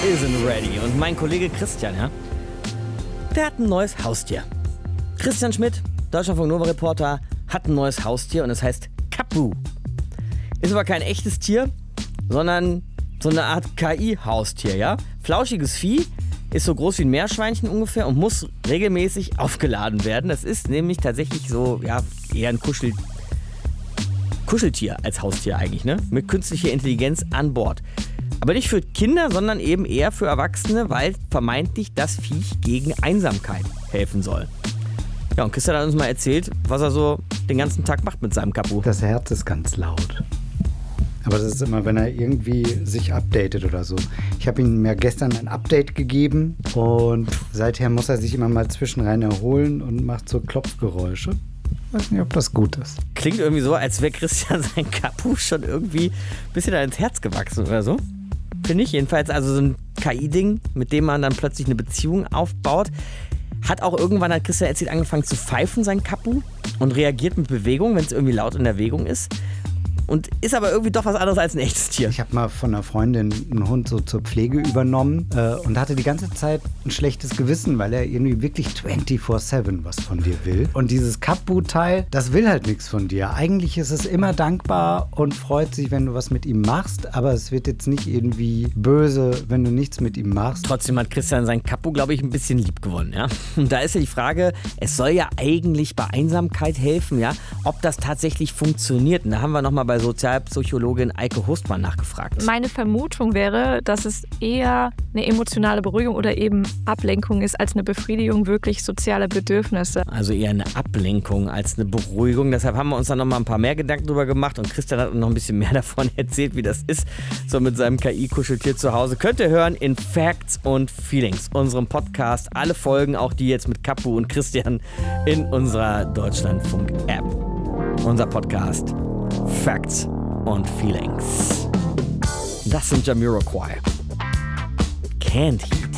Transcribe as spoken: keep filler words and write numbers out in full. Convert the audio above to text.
isn't ready. Und mein Kollege Christian, ja, der hat ein neues Haustier. Christian Schmidt, Deutschlandfunk Nova Reporter, hat ein neues Haustier und es heißt Kapu. Ist aber kein echtes Tier, sondern so eine Art K I-Haustier, ja. Flauschiges Vieh, ist so groß wie ein Meerschweinchen ungefähr und muss regelmäßig aufgeladen werden. Das ist nämlich tatsächlich so, ja, eher ein Kuschel, Kuscheltier als Haustier eigentlich, ne? Mit künstlicher Intelligenz an Bord. Aber nicht für Kinder, sondern eben eher für Erwachsene, weil vermeintlich das Viech gegen Einsamkeit helfen soll. Ja, und Christian hat uns mal erzählt, was er so den ganzen Tag macht mit seinem Kapu. Das Herz ist ganz laut. Aber das ist immer, wenn er irgendwie sich updatet oder so. Ich habe ihm ja gestern ein Update gegeben und seither muss er sich immer mal zwischenrein erholen und macht so Klopfgeräusche. Ich weiß nicht, ob das gut ist. Klingt irgendwie so, als wäre Christian sein Kapu schon irgendwie ein bisschen ins Herz gewachsen oder so. Finde ich jedenfalls. Also so ein K I-Ding, mit dem man dann plötzlich eine Beziehung aufbaut. Hat auch irgendwann, hat Christian erzählt, angefangen zu pfeifen, sein Kapu. Und reagiert mit Bewegung, wenn es irgendwie laut in der Bewegung ist. Und ist aber irgendwie doch was anderes als ein echtes Tier. Ich habe mal von einer Freundin einen Hund so zur Pflege übernommen äh, und hatte die ganze Zeit ein schlechtes Gewissen, weil er irgendwie wirklich vierundzwanzig sieben was von dir will. Und dieses Kapu-Teil, das will halt nichts von dir. Eigentlich ist es immer dankbar und freut sich, wenn du was mit ihm machst, aber es wird jetzt nicht irgendwie böse, wenn du nichts mit ihm machst. Trotzdem hat Christian sein Kapu, glaube ich, ein bisschen lieb gewonnen, ja. Und da ist ja die Frage, es soll ja eigentlich bei Einsamkeit helfen, ja, ob das tatsächlich funktioniert. Und da haben wir nochmal bei Sozialpsychologin Eike Hostmann nachgefragt. Meine Vermutung wäre, dass es eher eine emotionale Beruhigung oder eben Ablenkung ist, als eine Befriedigung wirklich sozialer Bedürfnisse. Also eher eine Ablenkung als eine Beruhigung. Deshalb haben wir uns dann noch mal ein paar mehr Gedanken drüber gemacht und Christian hat uns noch ein bisschen mehr davon erzählt, wie das ist, so mit seinem K I-Kuscheltier zu Hause. Könnt ihr hören in Facts und Feelings, unserem Podcast. Alle Folgen, auch die jetzt mit Kapu und Christian, in unserer Deutschlandfunk-App. Unser Podcast Facts und Feelings. Das sind Jamiroquai. Can't he?